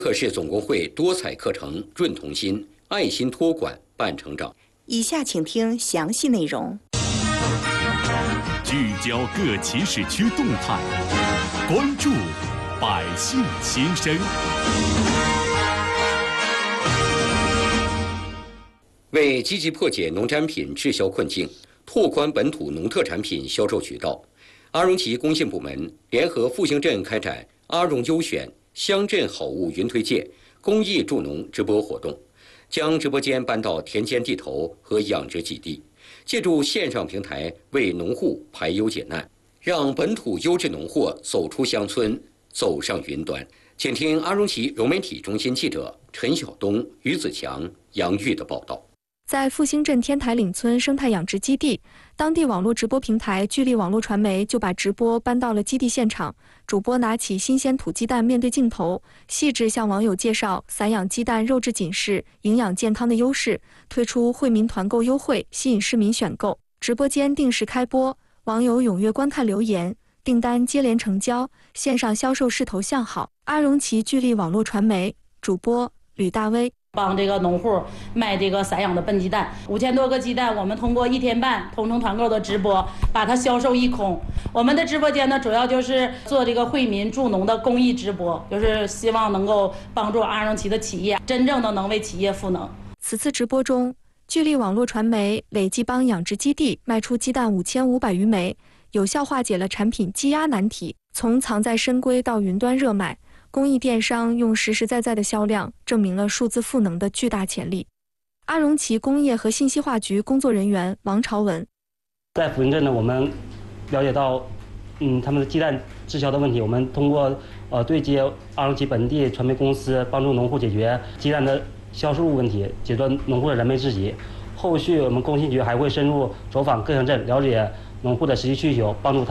克市总工会多彩课程润童心，爱心托管伴成长。 以下请听详细内容。 聚焦各起始区动态，关注百姓心声。 为积极破解农产品滞销困境，拓宽本土农特产品销售渠道，阿荣旗工信部门联合复兴镇开展阿荣优选乡镇好物云推介公益助农直播活动，将直播间搬到田间地头和养殖基地，借助线上平台为农户排忧解难，让本土优质农货走出乡村，走上云端。请听阿荣旗融媒体中心记者陈晓东、于子强、杨玉的报道。 在复兴镇天台岭村生态养殖基地，当地网络直播平台聚力网络传媒就把直播搬到了基地现场。主播拿起新鲜土鸡蛋，面对镜头，细致向网友介绍散养鸡蛋肉质紧实、营养健康的优势，推出惠民团购优惠，吸引市民选购。直播间定时开播，网友踊跃观看留言，订单接连成交，线上销售势头向好。阿荣旗聚力网络传媒主播吕大威。 帮这个农户卖这个散养的笨鸡蛋，5000多个鸡蛋，我们通过1天半同城团购的直播把它销售一空。我们的直播间呢，主要就是做这个惠民助农的公益直播，就是希望能够帮助阿荣旗的企业真正的能为企业赋能。 此次直播中，聚力网络传媒累计帮养殖基地卖出鸡蛋5500余枚，有效化解了产品积压难题。从藏在深闺到云端热卖，公益电商用实实在在的销量证明了数字赋能的巨大潜力。阿荣旗工业和信息化局工作人员王朝文， 在复兴镇呢，我们了解到，他们的鸡蛋滞销的问题，我们通过对接阿荣旗本地传媒公司，帮助农户解决鸡蛋的销售问题，解决农户的燃眉之急。后续我们工信局还会深入走访各乡镇，了解农户的实际需求，帮助他